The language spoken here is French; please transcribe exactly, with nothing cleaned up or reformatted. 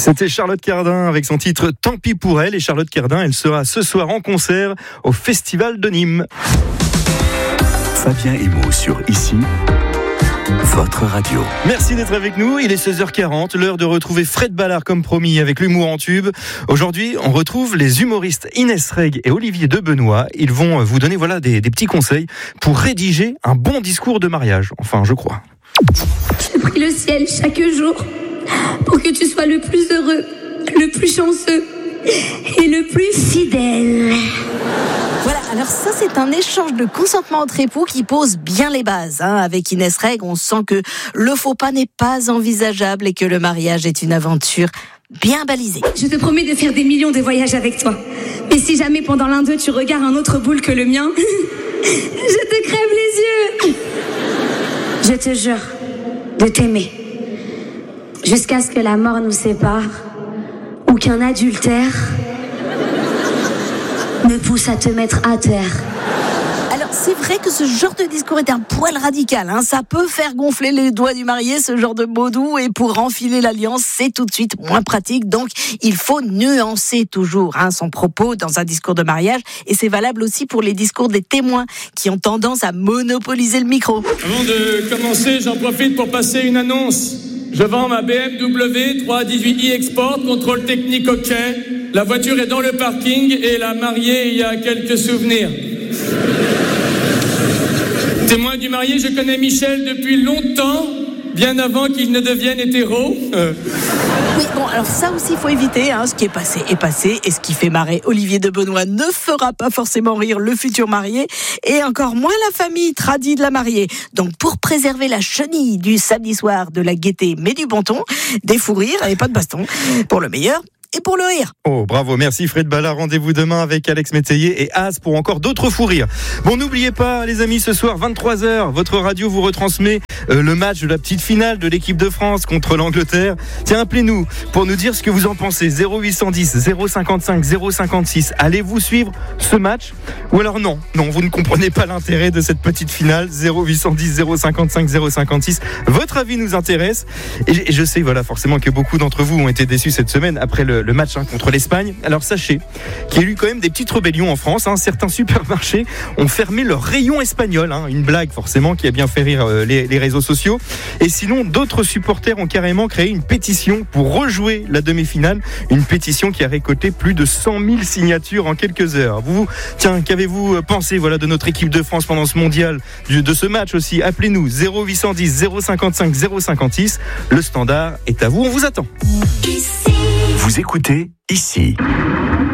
C'était Charlotte Cardin avec son titre Tant pis pour elle. Et Charlotte Cardin, elle sera ce soir en concert au Festival de Nîmes. Fabien Emo sur Ici, votre radio. Merci d'être avec nous. Il est seize heures quarante, l'heure de retrouver Fred Ballard comme promis avec l'humour en tube. Aujourd'hui, on retrouve les humoristes Inès Reg et Olivier de Benoît. Ils vont vous donner voilà des, des petits conseils pour rédiger un bon discours de mariage. Enfin, je crois. Je prie le ciel chaque jour pour que tu sois le plus heureux, le plus chanceux et le plus fidèle. Voilà, alors ça c'est un échange de consentement entre époux qui pose bien les bases. Hein. Avec Inès Reg, on sent que le faux pas n'est pas envisageable et que le mariage est une aventure bien balisée. Je te promets de faire des millions de voyages avec toi. Mais si jamais pendant l'un d'eux tu regardes un autre boule que le mien, je te crève les yeux. Je te jure de t'aimer jusqu'à ce que la mort nous sépare ou qu'un adultère me pousse à te mettre à terre. Alors c'est vrai que ce genre de discours est un poil radical, hein. Ça peut faire gonfler les doigts du marié, ce genre de mots doux, et pour enfiler l'alliance, c'est tout de suite moins pratique. Donc il faut nuancer toujours hein, son propos dans un discours de mariage, et c'est valable aussi pour les discours des témoins qui ont tendance à monopoliser le micro. Avant de commencer, j'en profite pour passer une annonce. Je vends ma B M W trois dix-huit i Export, contrôle technique OK. La voiture est dans le parking et la mariée, il y a quelques souvenirs. Témoin du marié, je connais Michel depuis longtemps, bien avant qu'il ne devienne hétéro. Euh. Oui, bon, alors ça aussi, il faut éviter. Hein. Ce qui est passé est passé. Et ce qui fait marrer Olivier de Benoît ne fera pas forcément rire le futur marié. Et encore moins la famille tradie de la mariée. Donc, pour préserver la chenille du samedi soir, de la gaieté, mais du bon ton, des fous rires et pas de baston. Pour le meilleur et pour le rire. Oh, bravo, merci Fred Ballard. Rendez-vous demain avec Alex Métayer et Az pour encore d'autres fous rires. Bon, n'oubliez pas, les amis, ce soir, vingt-trois heures, votre radio vous retransmet euh, le match de la petite finale de l'équipe de France contre l'Angleterre. Tiens, appelez-nous pour nous dire ce que vous en pensez. zéro huit cent dix, zéro cinquante-cinq, zéro cinquante-six. Allez-vous suivre ce match? Ou alors non, non, vous ne comprenez pas l'intérêt de cette petite finale. zéro huit cent dix, zéro cinquante-cinq, zéro cinquante-six. Votre avis nous intéresse. Et je sais, voilà, forcément que beaucoup d'entre vous ont été déçus cette semaine après le le match hein, contre l'Espagne. Alors sachez qu'il y a eu quand même des petites rébellions en France. Hein. Certains supermarchés ont fermé leur rayon espagnol. Hein. Une blague forcément qui a bien fait rire euh, les, les réseaux sociaux. Et sinon, d'autres supporters ont carrément créé une pétition pour rejouer la demi-finale. Une pétition qui a récolté plus de cent mille signatures en quelques heures. Vous, tiens, qu'avez-vous pensé voilà, de notre équipe de France pendant ce mondial, de ce match aussi? Appelez-nous zéro huit cent dix, zéro cinquante-cinq, zéro cinquante-six. Le standard est à vous, on vous attend. Vous écoutez Ici.